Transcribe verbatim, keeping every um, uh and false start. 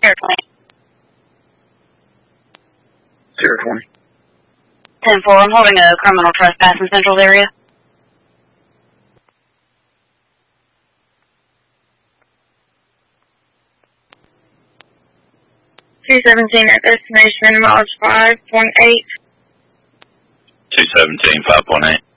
Zero twenty. Zero twenty. Ten four. I'm holding a criminal trespass in Central's area. two seventeen at destination, mileage five point eight. two seventeen, five point eight.